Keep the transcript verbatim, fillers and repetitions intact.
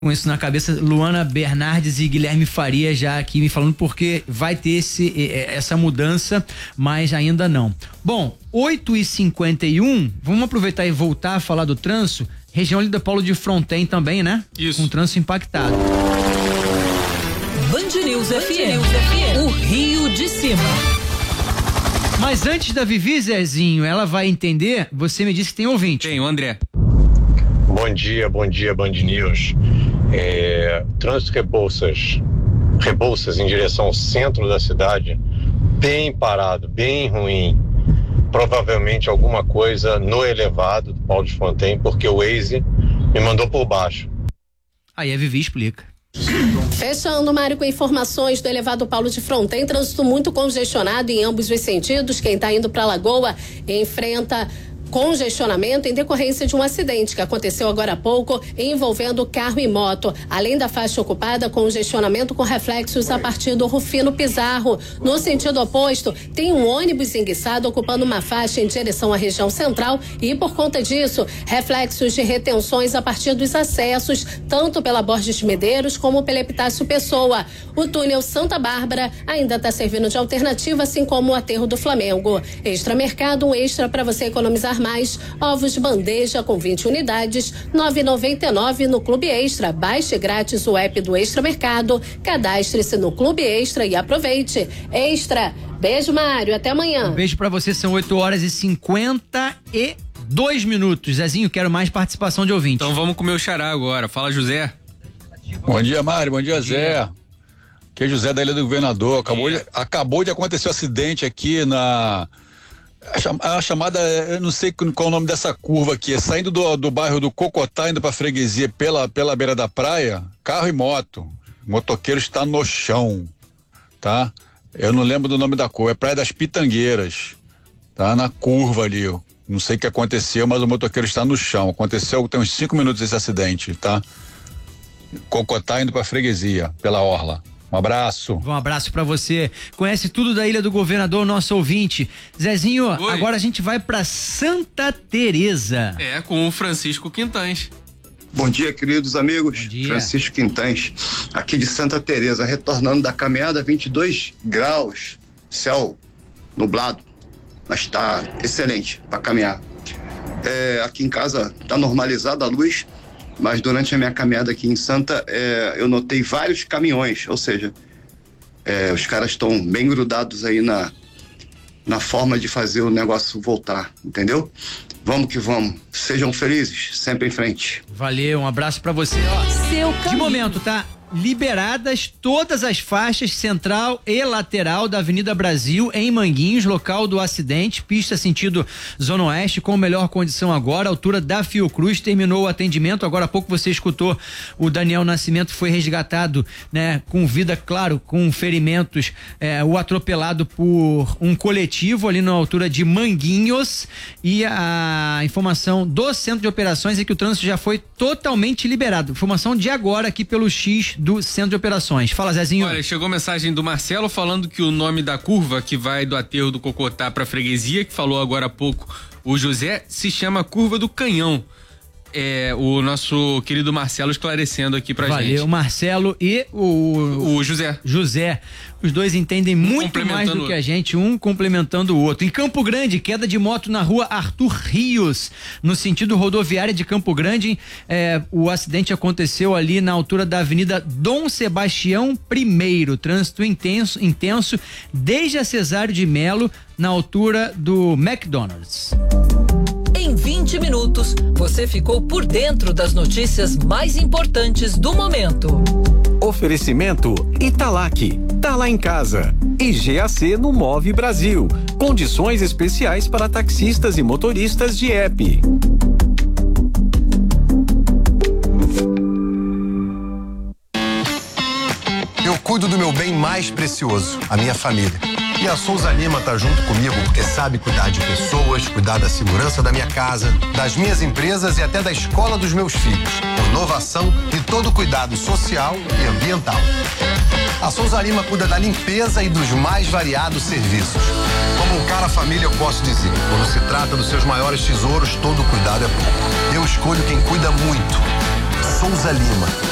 com isso na cabeça, Luana Bernardes e Guilherme Faria já aqui me falando porque vai ter esse, essa mudança, mas ainda não. Bom, oito e cinquenta e um, vamos aproveitar e voltar a falar do trânsito, região ali da Paulo de Fronten também, né? Isso. Com trânsito impactado. Band News F M, o Rio de Cima. Mas antes da Vivi, Zezinho, ela vai entender, você me disse que tem ouvinte. Tem, o André. Bom dia, bom dia, Band News. É, trânsito Rebouças, Rebouças em direção ao centro da cidade, bem parado, bem ruim. Provavelmente alguma coisa no elevado do Paulo de Fronten, porque o Waze me mandou por baixo. Aí a Vivi explica. Fechando, Mário, com informações do elevado Paulo de Fronten, trânsito muito congestionado em ambos os sentidos. Quem está indo para Lagoa enfrenta congestionamento em decorrência de um acidente que aconteceu agora há pouco envolvendo carro e moto. Além da faixa ocupada, congestionamento com reflexos a partir do Rufino Pizarro. No sentido oposto, tem um ônibus enguiçado ocupando uma faixa em direção à região central e, por conta disso, reflexos de retenções a partir dos acessos, tanto pela Borges de Medeiros como pela Epitácio Pessoa. O túnel Santa Bárbara ainda está servindo de alternativa, assim como o aterro do Flamengo. Extra Mercado, um extra para você economizar mais. Ovos de bandeja com vinte unidades, nove e noventa e nove no Clube Extra. Baixe grátis o app do Extra Mercado, cadastre-se no Clube Extra e aproveite. Extra. Beijo, Mário, até amanhã. Um beijo pra você, são oito horas e cinquenta e dois minutos. Zezinho, quero mais participação de ouvinte. Então vamos com o meu xará agora. Fala, José. Bom dia, Mário, bom dia, bom Zé. Dia. Aqui é José da Ilha do Governador. Acabou de, acabou de acontecer um acidente aqui na... A chamada, eu não sei qual é o nome dessa curva aqui, é saindo do, do bairro do Cocotá, indo pra freguesia pela, pela beira da praia, carro e moto. O motoqueiro está no chão, tá? Eu não lembro do nome da curva, é Praia das Pitangueiras, tá? Na curva ali, não sei o que aconteceu, mas o motoqueiro está no chão. Aconteceu, tem uns cinco minutos esse acidente, tá? Cocotá indo pra freguesia, pela orla. Um abraço. Um abraço pra você. Conhece tudo da Ilha do Governador, nosso ouvinte. Zezinho, Oi. Agora a gente vai pra Santa Teresa. É, com o Francisco Quintães. Bom dia, queridos amigos. Bom dia. Francisco Quintães, aqui de Santa Teresa, retornando da caminhada, vinte e dois graus, céu nublado, mas tá excelente pra caminhar. É, aqui em casa tá normalizada a luz, mas durante a minha caminhada aqui em Santa, é, eu notei vários caminhões, ou seja, é, os caras estão bem grudados aí na, na forma de fazer o negócio voltar, entendeu? Vamos que vamos, sejam felizes, sempre em frente. Valeu, um abraço pra você. Ó, Seu de momento, tá? Liberadas todas as faixas central e lateral da Avenida Brasil em Manguinhos, local do acidente, pista sentido Zona Oeste, com melhor condição agora, altura da Fiocruz, terminou o atendimento. Agora há pouco você escutou o Daniel Nascimento, foi resgatado, né, com vida, claro, com ferimentos, é, o atropelado por um coletivo ali na altura de Manguinhos, e a informação do Centro de Operações é que o trânsito já foi totalmente liberado. Informação de agora aqui pelo X do Centro de Operações. Fala, Zezinho. Olha, chegou mensagem do Marcelo falando que o nome da curva que vai do aterro do Cocotá pra freguesia, que falou agora há pouco o José, se chama Curva do Canhão. É, o nosso querido Marcelo esclarecendo aqui pra Valeu, gente. Valeu, Marcelo e o... O José. José. Os dois entendem um muito mais do que a gente, um complementando o outro. Em Campo Grande, queda de moto na rua Arthur Rios, no sentido rodoviária de Campo Grande. É, o acidente aconteceu ali na altura da Avenida Dom Sebastião I. Trânsito intenso, intenso desde a Cesário de Melo, na altura do McDonald's. Em vinte minutos, você ficou por dentro das notícias mais importantes do momento. Oferecimento Italac, tá lá em casa. E G A C no Move Brasil. Condições especiais para taxistas e motoristas de app. Eu cuido do meu bem mais precioso, a minha família. E a Souza Lima tá junto comigo porque sabe cuidar de pessoas, cuidar da segurança da minha casa, das minhas empresas e até da escola dos meus filhos. Com inovação e todo cuidado social e ambiental. A Souza Lima cuida da limpeza e dos mais variados serviços. Como um cara família, eu posso dizer, quando se trata dos seus maiores tesouros, todo cuidado é pouco. Eu escolho quem cuida muito. Souza Lima.